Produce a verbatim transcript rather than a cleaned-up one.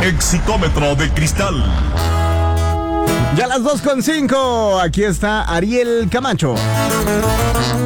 Exitómetro de cristal. Ya las dos con cinco. Aquí está Ariel Camacho.